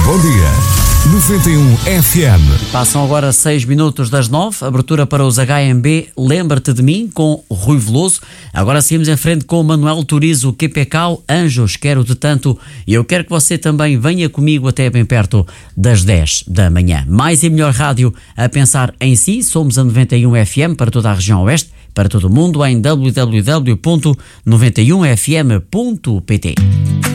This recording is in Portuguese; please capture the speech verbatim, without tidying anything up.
Bom dia. noventa e um F M. Passam agora seis minutos das nove. Abertura para os H M B Lembra-te de Mim, com Rui Veloso. Agora seguimos em frente com o Manuel Turizo, Q P K, Anjos, Quero-te Tanto. E eu quero que você também venha comigo até bem perto das dez da manhã. Mais e melhor rádio a pensar em si. Somos a noventa e um F M para toda a região oeste, para todo o mundo, em w w w ponto noventa e um f m ponto p t.